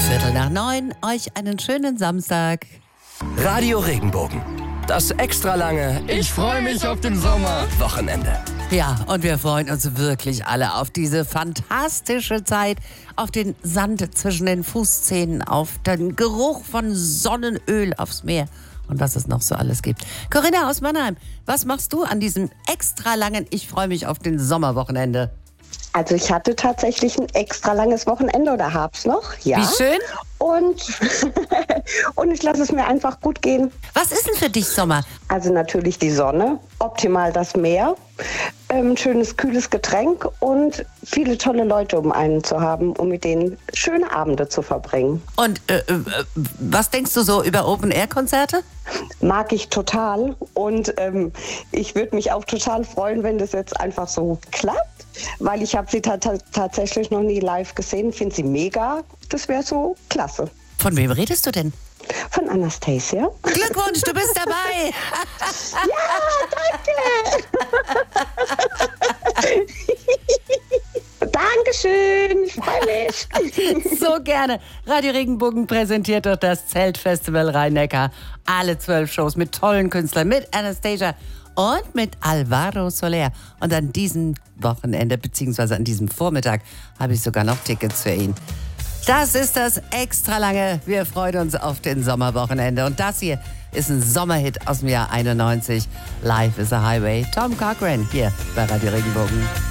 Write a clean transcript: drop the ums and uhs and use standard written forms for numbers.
8:15. Euch einen schönen Samstag. Radio Regenbogen. Das extra lange Ich freue mich auf den Sommer. Wochenende. Ja, und wir freuen uns wirklich alle auf diese fantastische Zeit, auf den Sand zwischen den Fußzähnen, auf den Geruch von Sonnenöl aufs Meer und was es noch so alles gibt. Corinna aus Mannheim, was machst du an diesem extra langen Ich freue mich auf den Sommerwochenende? Also ich hatte tatsächlich ein extra langes Wochenende oder hab's noch, ja. Wie schön. Und, und ich lasse es mir einfach gut gehen. Was ist denn für dich Sommer? Also natürlich die Sonne, optimal das Meer, ein schönes kühles Getränk und viele tolle Leute um einen zu haben, um mit denen schöne Abende zu verbringen. Und was denkst du so über Open-Air-Konzerte? Mag ich total und ich würde mich auch total freuen, wenn das jetzt einfach so klappt, weil ich habe sie tatsächlich noch nie live gesehen, finde sie mega, das wäre so klasse. Von wem redest du denn? Von Anastasia. Glückwunsch, du bist dabei! Dankeschön, ich freue mich. So gerne. Radio Regenbogen präsentiert doch das Zeltfestival Rhein-Neckar. Alle 12 Shows mit tollen Künstlern, mit Anastasia und mit Alvaro Soler. Und an diesem Wochenende, beziehungsweise an diesem Vormittag, habe ich sogar noch Tickets für ihn. Das ist das extra lange. Wir freuen uns auf den Sommerwochenende. Und das hier ist ein Sommerhit aus dem Jahr 91. Life is a Highway. Tom Cochrane hier bei Radio Regenbogen.